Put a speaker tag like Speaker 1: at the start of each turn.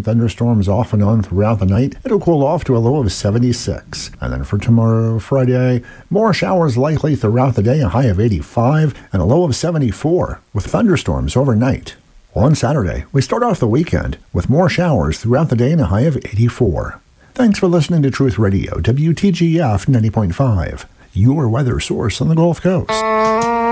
Speaker 1: thunderstorms off and on throughout the night. It'll cool off to a low of 76. And then for tomorrow, Friday, more showers likely throughout the day, a high of 85 and a low of 74, with thunderstorms overnight. On Saturday, we start off the weekend with more showers throughout the day and a high of 84. Thanks for listening to Truth Radio, WTGF 90.5, your weather source on the Gulf Coast.